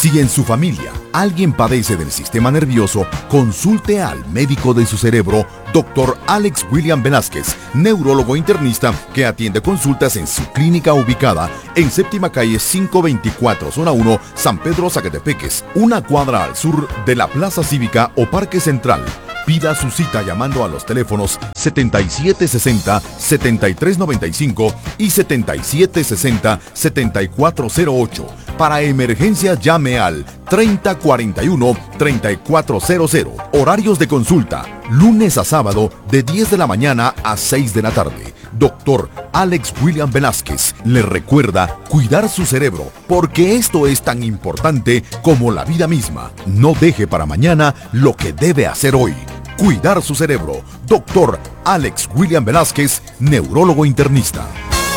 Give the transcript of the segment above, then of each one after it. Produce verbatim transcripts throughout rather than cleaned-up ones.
Si en su familia alguien padece del sistema nervioso, consulte al médico de su cerebro, doctor Alex William Velázquez, neurólogo internista que atiende consultas en su clínica ubicada en séptima calle quinientos veinticuatro, zona uno, San Pedro Zacatepeques, una cuadra al sur de la Plaza Cívica o Parque Central. Pida su cita llamando a los teléfonos setenta y siete sesenta, setenta y tres noventa y cinco y setenta y siete sesenta, setenta y cuatro cero ocho. Para emergencias llame al treinta cuarenta y uno, treinta y cuatro cero cero. Horarios de consulta, lunes a sábado de diez de la mañana a seis de la tarde. Doctor Alex William Velázquez le recuerda cuidar su cerebro, porque esto es tan importante como la vida misma. No deje para mañana lo que debe hacer hoy. Cuidar su cerebro. Doctor Alex William Velázquez, neurólogo internista.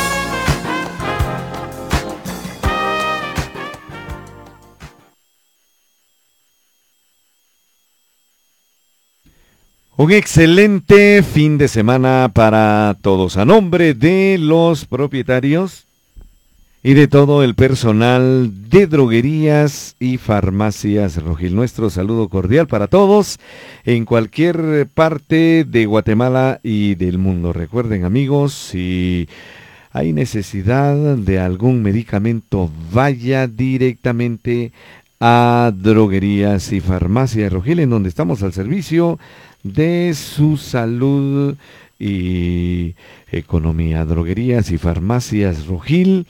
Un excelente fin de semana para todos. A nombre de los propietarios y de todo el personal de droguerías y farmacias Rogil, nuestro saludo cordial para todos en cualquier parte de Guatemala y del mundo. Recuerden, amigos, si hay necesidad de algún medicamento, vaya directamente a droguerías y farmacias Rogil, en donde estamos al servicio de su salud y economía. Droguerías y farmacias Rogil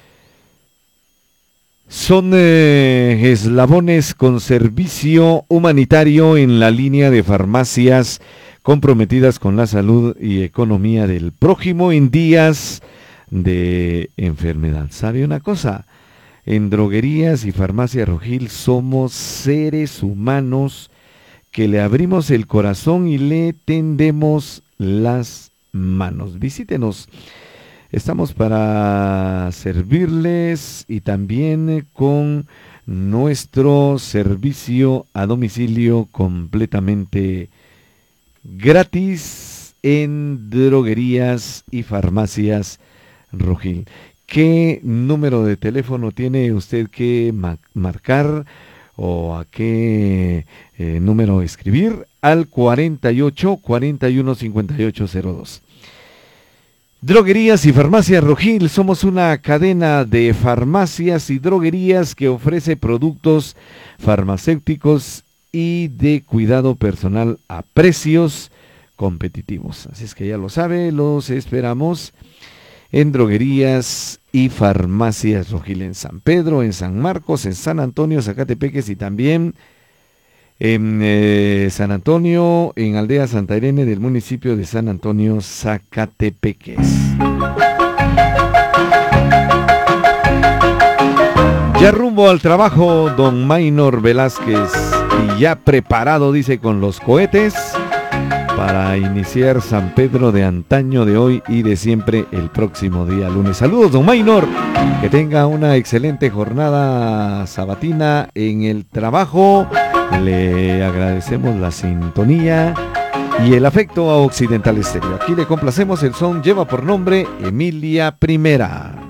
son eh, eslabones con servicio humanitario en la línea de farmacias comprometidas con la salud y economía del prójimo en días de enfermedad. ¿Sabe una cosa? En droguerías y farmacias Rogil somos seres humanos que le abrimos el corazón y le tendemos las manos. Visítenos. Estamos para servirles y también con nuestro servicio a domicilio completamente gratis en droguerías y farmacias Rogil. ¿Qué número de teléfono tiene usted que ma- marcar o a qué eh, número escribir? Al cuarenta y ocho, cuarenta y uno, cincuenta y ocho cero dos. Droguerías y farmacias Rogil, somos una cadena de farmacias y droguerías que ofrece productos farmacéuticos y de cuidado personal a precios competitivos. Así es que ya lo sabe, los esperamos en droguerías y farmacias Rogil, en San Pedro, en San Marcos, en San Antonio, Zacatepeques y también en eh, San Antonio, en Aldea Santa Irene del municipio de San Antonio, Zacatepeques. Ya rumbo al trabajo, don Maynor Velázquez, y ya preparado, dice, con los cohetes para iniciar San Pedro de antaño, de hoy y de siempre el próximo día lunes. Saludos, don Maynor, que tenga una excelente jornada sabatina en el trabajo. Le agradecemos la sintonía y el afecto a Occidental Estéreo. Aquí le complacemos, el son lleva por nombre Emilia Primera.